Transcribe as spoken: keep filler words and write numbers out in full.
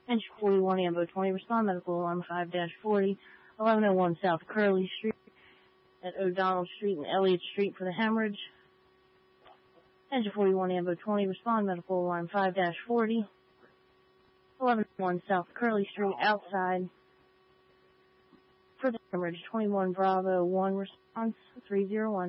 Engine forty-one, Ambo twenty, respond medical alarm five dash forty, eleven oh one South Curley Street at O'Donnell Street and Elliott Street for the hemorrhage. Engine forty-one, Ambo twenty, respond medical alarm five dash forty, eleven oh one South Curley Street outside for the hemorrhage. twenty-one Bravo one response three zero one.